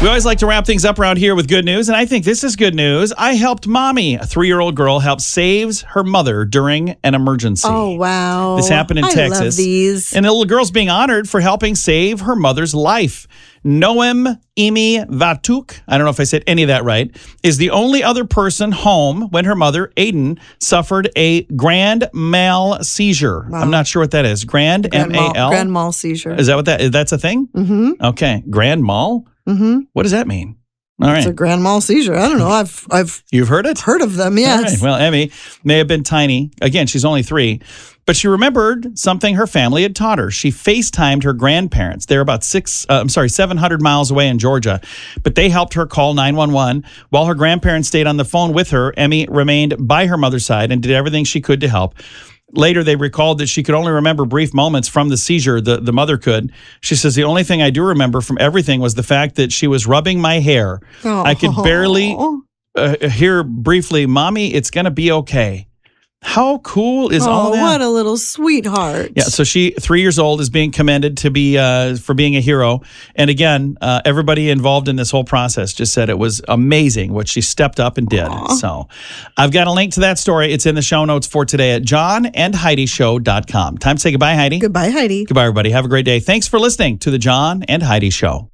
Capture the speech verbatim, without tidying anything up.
We always like to wrap things up around here with good news, and I think this is good news. I helped Mommy. A three-year-old girl helped save her mother during an emergency. Oh, wow. This happened in I Texas. love these. And the little girl's being honored for helping save her mother's life. Noem Emi Vatuk, I don't know if I said any of that right, is the only other person home when her mother, Aiden, suffered a grand mal seizure. Wow. I'm not sure what that is. Grand, Grand M A L? mal, grand mal seizure. Is that what that is? That's a thing? Mm-hmm. Okay. Grand mal? Mm-hmm. What does that mean? All right. It's a grand mal seizure. I don't know. I've I've You've heard it? heard of them, All yes. right. Well, Emmy may have been tiny. Again, she's only three. But she remembered something her family had taught her. She FaceTimed her grandparents. They're about six, uh, I'm sorry, seven hundred miles away in Georgia. But they helped her call nine one one. While her grandparents stayed on the phone with her, Emmy remained by her mother's side and did everything she could to help. Later, they recalled that she could only remember brief moments from the seizure, the, the mother could. She says, the only thing I do remember from everything was the fact that she was rubbing my hair. Oh. I could barely uh, hear briefly, Mommy, it's going to be okay. How cool is oh, all of that? What a little sweetheart. Yeah, so she, three years old, is being commended to be uh, for being a hero. And again, uh, everybody involved in this whole process just said it was amazing what she stepped up and did. Aww. So I've got a link to that story. It's in the show notes for today at john and heidi show dot com. Time to say goodbye, Heidi. Goodbye, Heidi. Goodbye, everybody. Have a great day. Thanks for listening to the John and Heidi Show.